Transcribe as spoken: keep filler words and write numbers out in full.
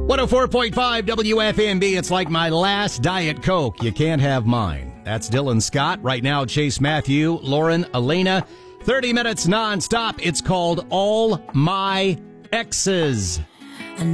one oh four point five W F M B. It's like my last Diet Coke. You can't have mine. That's Dylan Scott. Right now, Chase Matthew, Lauren, Elena. thirty minutes nonstop. It's called All My Exes.